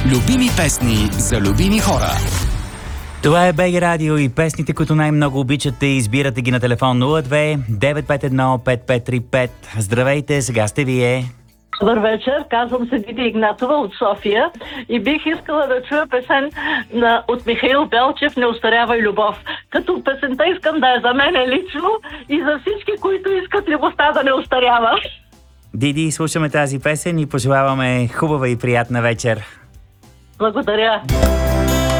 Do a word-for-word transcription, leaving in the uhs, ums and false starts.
Любими песни за любими хора. Това е БГ Радио и песните, които най-много обичате, избирате ги на телефон нула две девет пет едно пет пет три пет. Здравейте, сега сте вие. Добър вечер, казвам се Диди Игнатова от София и бих искала да чуя песен на, от Михаил Белчев "Не остарявай любов". Като песента искам да е за мене лично и за всички, които искат любовта да не остарява. Диди, слушаме тази песен и пожелаваме хубава и приятна вечер. Благодаря.